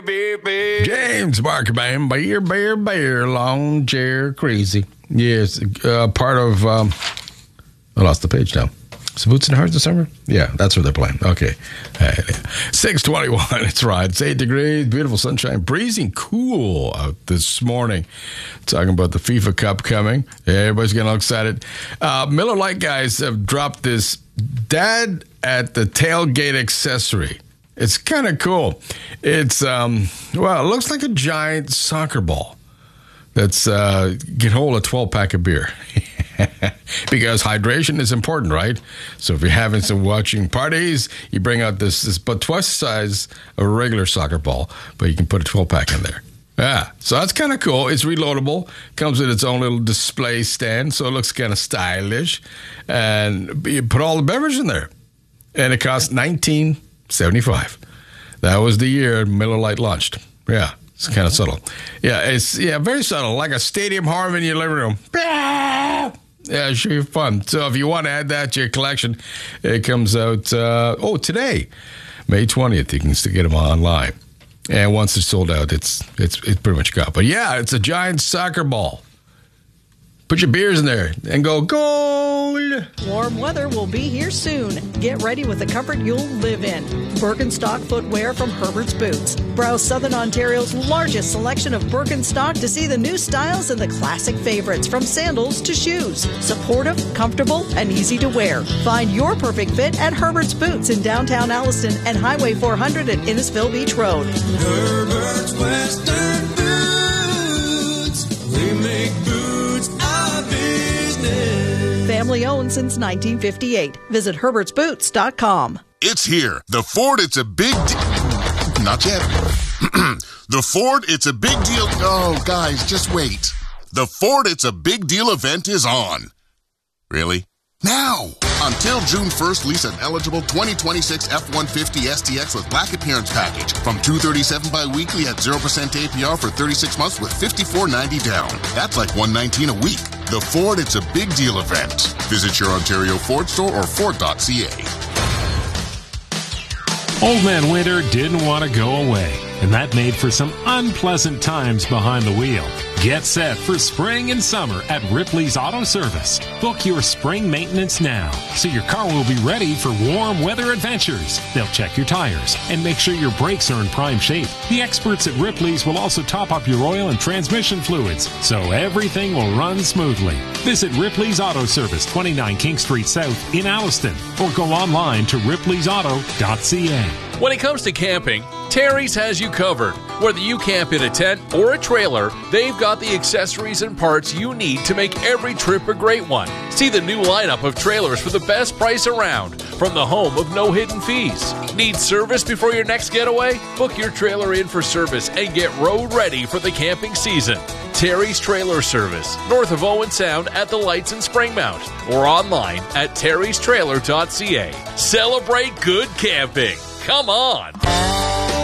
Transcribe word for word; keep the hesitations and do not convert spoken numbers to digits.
beer, beer, beer. James Barker Band, beer, beer, beer, lawn chair, crazy. Yes, uh, part of, um, I lost the page now. So Boots and Hearts this summer? Yeah, that's where they're playing. Okay. Uh, six twenty-one, it's right. It's eight degrees, beautiful sunshine, breezing cool out this morning. Talking about the FIFA Cup coming. Everybody's getting all excited. Uh, Miller Lite guys have dropped this Dad at the Tailgate accessory. It's kind of cool. It's, um, well, it looks like a giant soccer ball that's, uh, get hold of a twelve-pack of beer. Because hydration is important, right? So if you're having some watching parties, you bring out this, this but twice the size of a regular soccer ball, but you can put a twelve-pack in there. Yeah, so that's kind of cool. It's reloadable. Comes with its own little display stand, so it looks kind of stylish. And you put all the beverage in there. And it costs nineteen seventy-five. That was the year Miller Lite launched. Yeah, it's kind of subtle. Yeah, it's yeah very subtle, like a stadium horn in your living room. Yeah, it should be fun. So if you want to add that to your collection, it comes out, uh, oh, today, May twentieth. You can still get them online. And once it's sold out, it's it's it's pretty much gone. But yeah, it's a giant soccer ball. Put your beers in there and go gold. Warm weather will be here soon. Get ready with the comfort you'll live in. Birkenstock footwear from Herbert's Boots. Browse Southern Ontario's largest selection of Birkenstock to see the new styles and the classic favorites, from sandals to shoes. Supportive, comfortable, and easy to wear. Find your perfect fit at Herbert's Boots in downtown Alliston and Highway four hundred at Innisfil Beach Road. Herbert's Western Boots. We make boots our business. Family owned since nineteen fifty-eight. Visit herberts boots dot com. It's here. The Ford, it's a big deal. Not yet. The Ford, it's a big deal. Oh, guys, just wait. The Ford, it's a big deal event is on. Really? Now! Until June first, lease an eligible twenty twenty-six F one fifty S T X with black appearance package from two hundred thirty-seven dollars bi-weekly at zero percent A P R for thirty-six months with fifty-four ninety down. That's like one hundred nineteen dollars a week. The Ford, it's a big deal event. Visit your Ontario Ford store or Ford dot C A. Old Man Winter didn't want to go away, and that made for some unpleasant times behind the wheel. Get set for spring and summer at Ripley's Auto Service. Book your spring maintenance now, so your car will be ready for warm weather adventures. They'll check your tires and make sure your brakes are in prime shape. The experts at Ripley's will also top up your oil and transmission fluids, so everything will run smoothly. Visit Ripley's Auto Service, twenty-nine King Street South in Alliston, or go online to ripleys auto dot c a. When it comes to camping, Terry's has you covered. Whether you camp in a tent or a trailer, they've got the accessories and parts you need to make every trip a great one. See the new lineup of trailers for the best price around, from the home of no hidden fees. Need service before your next getaway? Book your trailer in for service and get road ready for the camping season. Terry's Trailer Service, north of Owen Sound at the Lights in Springmount, or online at terrys trailer dot c a. Celebrate good camping. Come on!